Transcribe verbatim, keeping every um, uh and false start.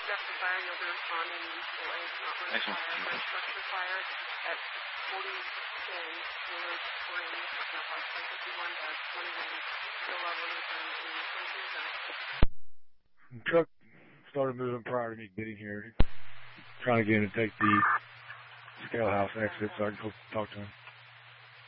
After fire, you'll be responding to a not Excellent. fire, structure fire at forty ten, Miller Spring, Southwest fifty-one dash twenty-one. Still level within the twenty-two zone. Truck started moving prior to me getting here, trying to get him to take the scale house exit so I can go talk to him.